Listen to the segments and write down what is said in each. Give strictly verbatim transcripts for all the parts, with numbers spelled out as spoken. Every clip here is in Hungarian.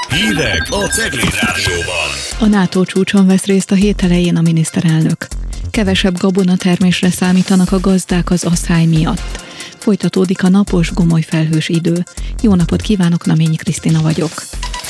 Hírek a Cegléd Rádióban. A NATO csúcson vesz részt a hét elején a miniszterelnök. Kevesebb gabonatermésre számítanak a gazdák az asszály miatt. Folytatódik a napos, gomoly felhős idő. Jó napot kívánok, Naményi Krisztina vagyok.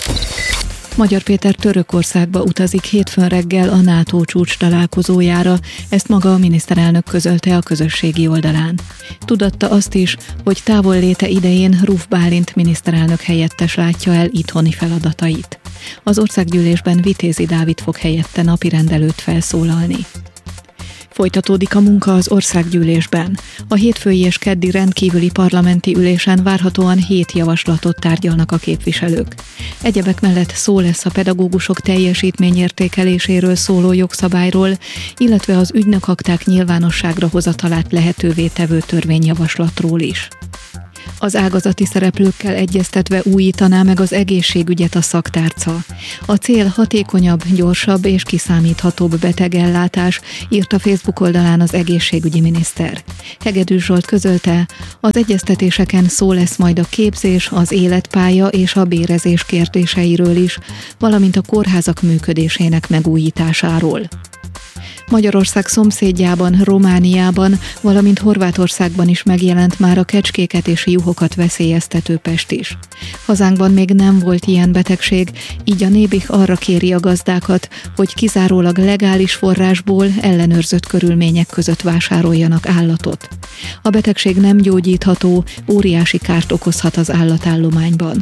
Magyar Péter Törökországba utazik hétfőn reggel a NATO csúcs találkozójára, ezt maga a miniszterelnök közölte a közösségi oldalán. Tudatta azt is, hogy távolléte idején Ruf Bálint miniszterelnök helyettes látja el itthoni feladatait. Az országgyűlésben Vitézi Dávid fog helyette napirend előtt felszólalni. Folytatódik a munka az országgyűlésben. A hétfői és keddi rendkívüli parlamenti ülésen várhatóan hét javaslatot tárgyalnak a képviselők. Egyebek mellett szó lesz a pedagógusok teljesítményértékeléséről szóló jogszabályról, illetve az ügynökakták nyilvánosságra hozatalát lehetővé tevő törvényjavaslatról is. Az ágazati szereplőkkel egyeztetve újítaná meg az egészségügyet a szaktárca. A cél hatékonyabb, gyorsabb és kiszámíthatóbb betegellátás, írt a Facebook oldalán az egészségügyi miniszter. Hegedűs Zsolt közölte, az egyeztetéseken szó lesz majd a képzés, az életpálya és a bérezés kérdéseiről is, valamint a kórházak működésének megújításáról. Magyarország szomszédjában, Romániában, valamint Horvátországban is megjelent már a kecskéket és juhokat veszélyeztető pest is. Hazánkban még nem volt ilyen betegség, így a Nébih arra kéri a gazdákat, hogy kizárólag legális forrásból ellenőrzött körülmények között vásároljanak állatot. A betegség nem gyógyítható, óriási kárt okozhat az állatállományban.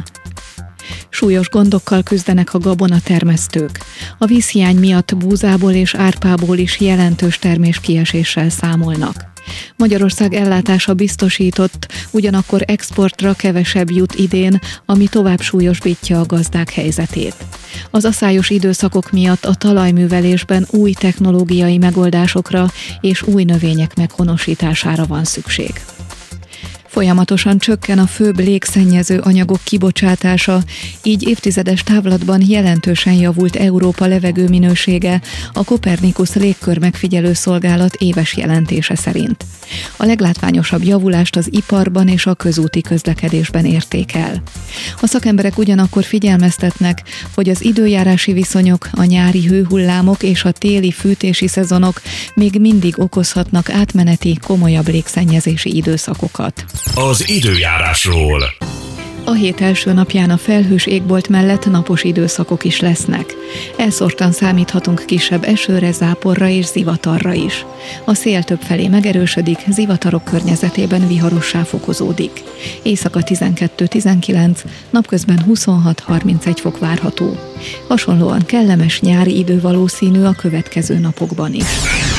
Súlyos gondokkal küzdenek a gabonatermesztők. A vízhiány miatt búzából és árpából is jelentős terméskieséssel számolnak. Magyarország ellátása biztosított, ugyanakkor exportra kevesebb jut idén, ami tovább súlyosbítja a gazdák helyzetét. Az aszályos időszakok miatt a talajművelésben új technológiai megoldásokra és új növények meghonosítására van szükség. Folyamatosan csökken a főbb légszennyező anyagok kibocsátása, így évtizedes távlatban jelentősen javult Európa levegőminősége a Copernicus légkör megfigyelő szolgálat éves jelentése szerint. A leglátványosabb javulást az iparban és a közúti közlekedésben érték el. A szakemberek ugyanakkor figyelmeztetnek, hogy az időjárási viszonyok, a nyári hőhullámok és a téli fűtési szezonok még mindig okozhatnak átmeneti, komolyabb légszennyezési időszakokat. Az időjárásról. A hét első napján a felhős égbolt mellett napos időszakok is lesznek. Elszórtan számíthatunk kisebb esőre, záporra és zivatarra is. A szél többfelé megerősödik, zivatarok környezetében viharossá fokozódik. Éjszaka tizenkettő-tizenkilenc, napközben huszonhat-harmincegy fok várható. Hasonlóan kellemes nyári idő valószínű a következő napokban is.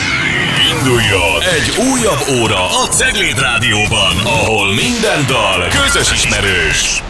Induljon egy újabb óra a Cegléd Rádióban, ahol minden dal közös ismerős.